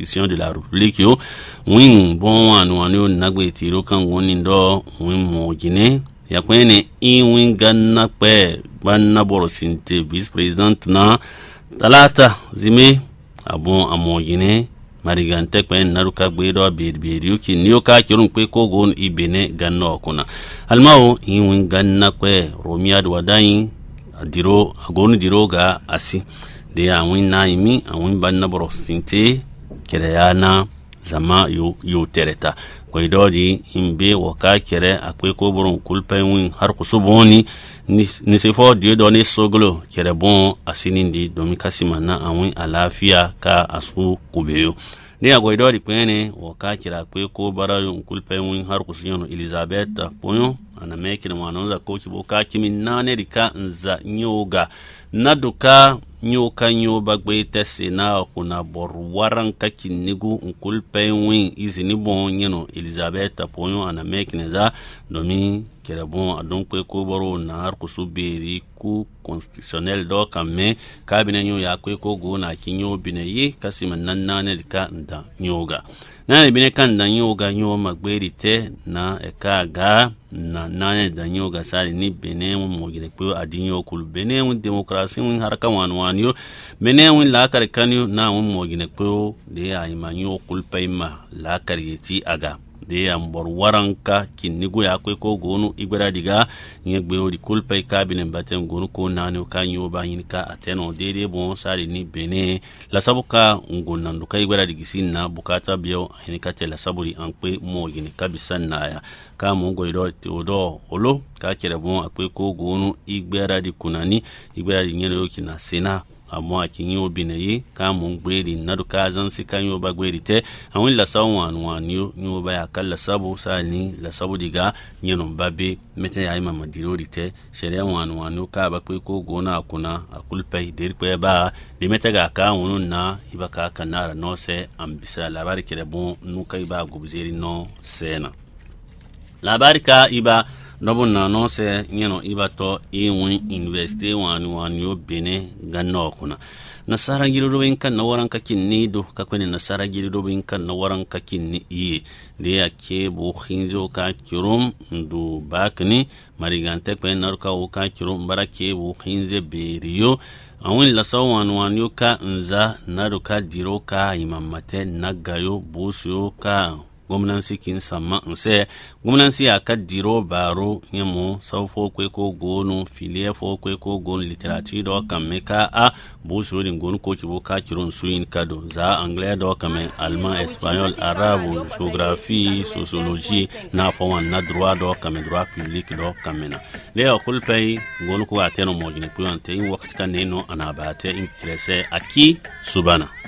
constitution de la République yo win bon anu nagbe tiro kan woni ndo win mo gine ya kwene win ganna pe banna boro sinte vice president na talata zime abon amogine marigante kwen naruka gbedo beriu ki nioka kirun kwe kogon ibene ganno kuna almao win ganna kwe romiad wadayin diro agonu diro ga asi de awin na imi awin banna boro sinte kereyana zama yo tereta koidodi imbe waka kere akwe ko boron kulpe win har kusuboni ni sefo dio doni soglo kere bon asinindi domi kasimana awin alafia ka asu kubeyo ne agoidodi kwene waka kira akwe ko barayo kulpe win har kusiyono Elizabeth ponyo ana mekina mwanonza ko kiboka kiminane rika nza nyoga naduka nyoka nyoba gbeite sena kuna borwaran kakinigu nkulpe win izini bon nyeno Elizabeth ponyo ana mekina za domi kere bon adon kwe ko boro na har kusubiri ku constitutionnel do kamme kabine nyo ya kwe ko go na kinyo binayi kasima nannane rika nda nyoga nane bine kan da nyoga nyo magberite na ekaga na nane da nyoga sari ni bene mo gine ko adinyo kul bene un demokrasi un haraka wanyo bene un la kar kanyo na un mo gine ko de ay manyo kul payma la kar yeti aga de ambor waranka kinnigo ya ko gonu igbara diga nyegbe odi kul pay kabine batem gonu ko nane ka nyoba hinka ateno de bon sari ni bene la sabuka ngonando ka igbara digisin na bukata biyo hinika te la saburi ankwe mo gine kabisan na ya ka mo goido teodo olo ka kere bon akwe ko gonu igbara di kunani igbara di nyeno kina sena amo akinyo binayi ka mo gberi naduka zansi kanyo bagweri te awin la sawan wanyo nyo ba ya kala sabu sani la sabu diga nyeno babe mete ya ima madirori te sheria wanyo ka bakwe ko gona akuna akulpai dirpe ba de mete ga ka wonu na ibaka kanara no se ambisa labari kere bon nuka iba gobzeri no sena labari ka iba nobo na no se nyeno ibato win university wanyo bene ganno kuna nasara gido bin kan na waran kakin ni do ka kwani nasara gido bin kan na waran kakin ni yi de yake bo khinzo ka kirum ndu bakni marigante kwen narka o ka kirum barake bo khinze beriyo awin la sawan wanyo ka nza naruka diro ka imamate nagayo bosu ka gomnansi kin sama nse gomnansi akadiro baro nyemo sawfo kwe ko gonu filie fo kwe ko gon literature do kameka a boso din gon ko kibo ka kiron suin kado za anglais do kame allemand espagnol arabe géographie sociologie na fo wan na droit do kame droit public do kamena le okul pay gon ko ateno mo gine puante in wakati kan no anabate interesse aki subana